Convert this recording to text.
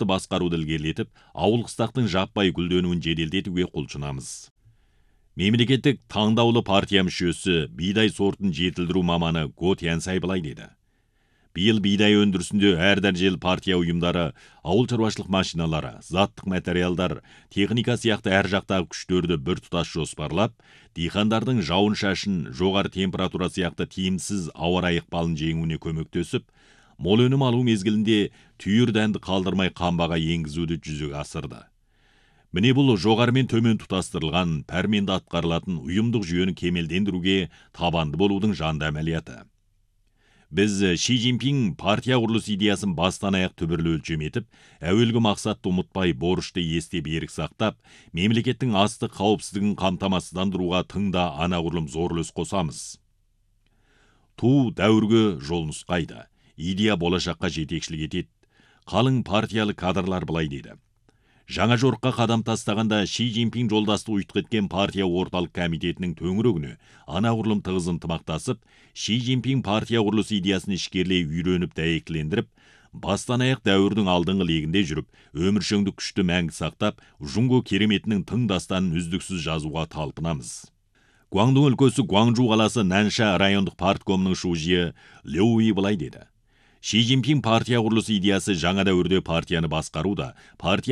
жан-жақты басқаруды ілгерілетіп, ауыл қыстақтың жаппай гүлденуін жеделдетуге құлшынамыз. Мемлекеттік таңдаулы партия мүшесі, бидай сортын жетілдіру маманы Го Тянсай былай деді. Биыл бидай өндірісінде әр дәрежелі партия ұйымдары, ауыл шаруашылық машиналары, заттық материалдар, техника сияқты әр жақтағы күштерді бір тұтас жоспарлап, диқандардың жауын-шашын, жоғары температура сияқты тиімсіз ауа райы ықпалын жеңуіне көмектесіп, мол өнім алу мезгілінде түйір дәнді қалдырмай қамбаға енгізуді жүзеге асырды. Міне бұл жоғары мен төмен тұтастырылған, пәрменді атқарылатын ұйымдық жүйені кемелдендіруге табанды болудың жанды әмәлияты. Біз Ши Цзиньпин партия құрылыс идеясын бастан аяқ түбірлі өлшем етіп, әуелгі мақсатты ұмытпай, борышты есте берік сақтап, мемлекеттің астық қауіпсіздігін қамтамасыздандыруға тыңда анағұрлым зор үлес қосамыз. Ту дәуірге жол нұсқайды, идея болашаққа жетекшілік етеді. Қалың партиялы кадрлар былай деді. Жаңа жорыққа қадам тастағанда Ши Цзиньпин жолдасты ұйытқы еткен партия орталық комитетінің төңірегіне анағұрлым тығыз ынтымақтасып, Ши Цзиньпин партия құрылыс идеясын ішкерлей үйреніп дәйектілендіріп, бастан аяқ дәуірдің алдыңғы легінде жүріп, өміршеңдік күшті мәңгі сақтап, Жунго кереметінің тың дастанын үздіксіз жазуға талпынамыз. Гуандун өлкесі Гуанчжу қаласы Нанша райондық парткомының шужиы Леуи былай деді. Ши Цзиньпин партия құрылыс идеясы жаңа дәуірде партияны басқаруда, партия